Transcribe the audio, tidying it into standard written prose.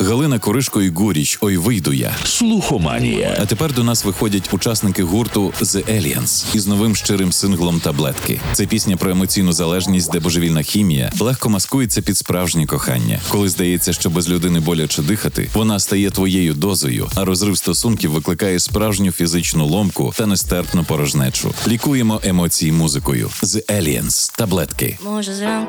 Галина Коришко і Гуріч «Ой, вийду я». Слухоманія. А тепер до нас виходять учасники гурту The Aliens із новим щирим синглом «Таблетки». Це пісня про емоційну залежність, де божевільна хімія легко маскується під справжнє кохання. Коли здається, що без людини боляче дихати, вона стає твоєю дозою, а розрив стосунків викликає справжню фізичну ломку та нестерпну порожнечу. Лікуємо емоції музикою. The Aliens. «Таблетки». Може зранку